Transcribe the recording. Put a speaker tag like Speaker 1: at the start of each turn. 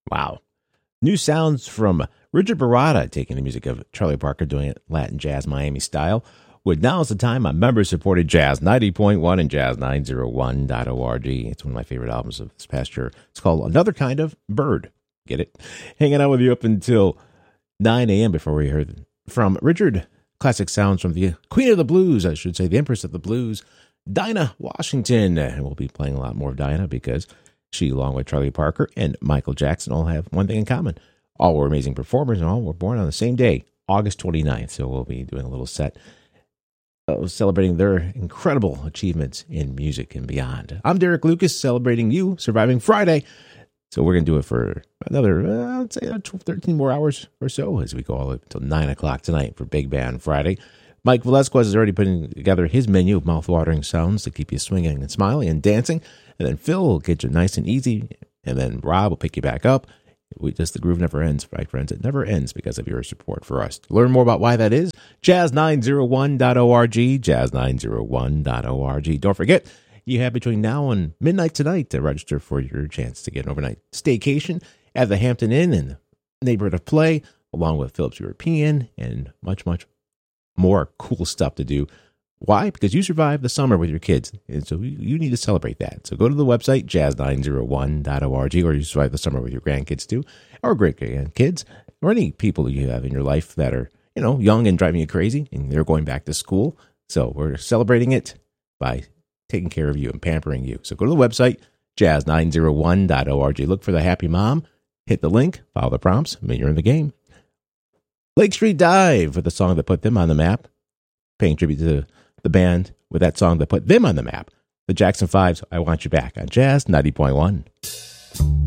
Speaker 1: Wow. New sounds from Richard Barada, taking the music of Charlie Parker, doing it Latin Jazz Miami style. With Now Is the Time on member-supported Jazz 90.1 and Jazz901.org. It's one of my favorite albums of this past year. It's called Another Kind of Bird. Get it? Hanging out with you up until 9 a.m. before we heard from Richard. Classic sounds from the Queen of the Blues, I should say, the Empress of the Blues, Dinah Washington. And we'll be playing a lot more of Dinah because she, along with Charlie Parker and Michael Jackson, all have one thing in common. All were amazing performers and all were born on the same day, August 29th. So we'll be doing a little set celebrating their incredible achievements in music and beyond. I'm Derek Lucas, celebrating you, surviving Friday. So we're going to do it for another, I'd say 13 more hours or so as we go all up until 9 o'clock tonight for Big Band Friday. Mike Velasquez is already putting together his menu of mouth-watering sounds to keep you swinging and smiling and dancing. And then Phil will get you nice and easy. And then Rob will pick you back up. The groove never ends, my friends. It never ends because of your support for us. To learn more about why that is, jazz901.org, jazz901.org. Don't forget, you have between now and midnight tonight to register for your chance to get an overnight staycation at the Hampton Inn in the neighborhood of Play, along with Phillips European and much, much more cool stuff to do. Why? Because you survived the summer with your kids, and so you need to celebrate that. So go to the website, jazz901.org, or you survived the summer with your grandkids too, or great-grandkids, or any people you have in your life that are, young and driving you crazy, and they're going back to school. So we're celebrating it by taking care of you and pampering you. So go to the website, jazz901.org. Look for the Happy Mom, hit the link, follow the prompts, and you're in the game. Lake Street Dive with the song that put them on the map, paying tribute to the band with that song that put them on the map. The Jackson 5's I Want You Back on Jazz 90.1.